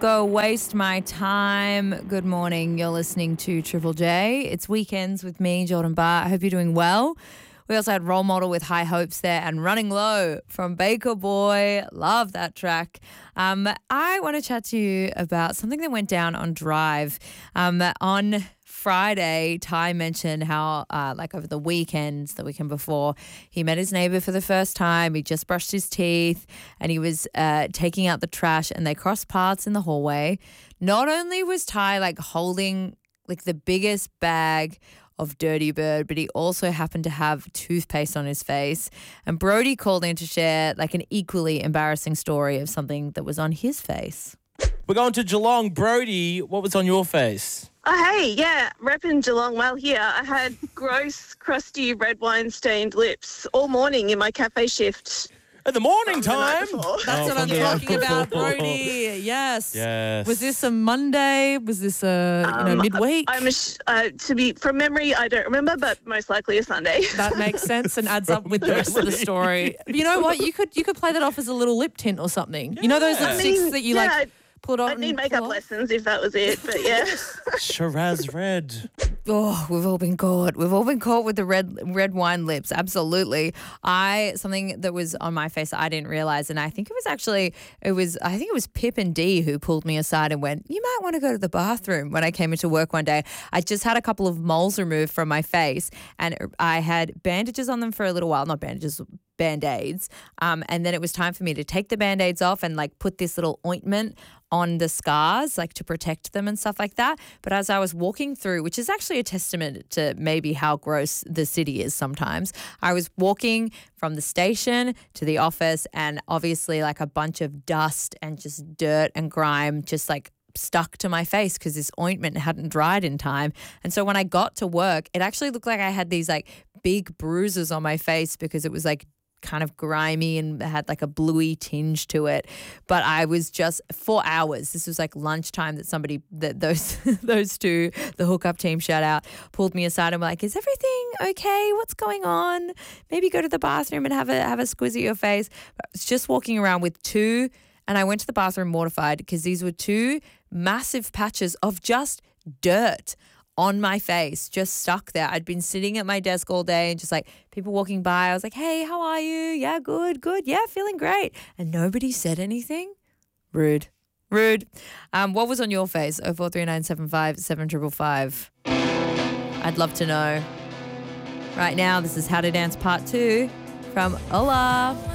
go waste my time. Good morning. You're listening to Triple J. It's weekends with me, Jordan Barr. I hope you're doing well. We also had Role Model with High Hopes there and Running Low from Baker Boy. Love that track. I want to chat to you about something that went down on Drive. On Friday, Ty mentioned how, over the weekend before, he met his neighbor for the first time. He just brushed his teeth and he was taking out the trash, and they crossed paths in the hallway. Not only was Ty holding the biggest bag of Dirty Bird, but he also happened to have toothpaste on his face. And Brody called in to share an equally embarrassing story of something that was on his face. We're going to Geelong. Brody, what was on your face? Oh, hey, yeah, repping Geelong well here. I had gross, crusty red wine stained lips all morning in my cafe shift. At the morning time? That's what I'm talking about, Brody. Yes. Was this a Monday? Was this a midweek? From memory, I don't remember, but most likely a Sunday. That makes sense and adds up with the rest of the story. You know what? You could play that off as a little lip tint or something. Yeah. You know those lipsticks that you put on? I'd need makeup lessons if that was it, but yeah. Shiraz red. Oh, we've all been caught. We've all been caught with the red wine lips. Absolutely. Something that was on my face that I didn't realize, and I think it was Pip and Dee who pulled me aside and went, "You might want to go to the bathroom." When I came into work one day, I just had a couple of moles removed from my face, and I had bandages on them for a little while. Not bandages, Band-Aids. And then it was time for me to take the Band-Aids off and put this little ointment on the scars, to protect them and stuff like that. But as I was walking through, which is actually a testament to maybe how gross the city is sometimes, I was walking from the station to the office, and obviously a bunch of dust and just dirt and grime just stuck to my face because this ointment hadn't dried in time. And so when I got to work, it actually looked like I had these big bruises on my face because it was kind of grimy and had a bluey tinge to it. But I was just 4 hours. This was lunchtime that those two, the hookup team, shout out, pulled me aside and were like, "Is everything okay? What's going on? Maybe go to the bathroom and have a squiz at your face." But I was just walking around with two, and I went to the bathroom mortified because these were two massive patches of just dirt on my face, just stuck there. I'd been sitting at my desk all day and just people walking by. I was like, "Hey, how are you? Yeah, good. Yeah, feeling great." And nobody said anything. Rude. What was on your face? 043975 7555. I'd love to know. Right now, this is How to Dance Part 2 from Ola.